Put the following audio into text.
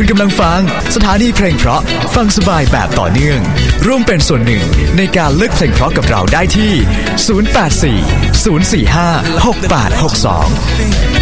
คุณกำลังฟังสถานีเพลงเพราะฟังสบายแบบต่อเนื่องร่วมเป็นส่วนหนึ่งในการเลือกเพลงเพราะกับเราได้ที่ 084 045 6862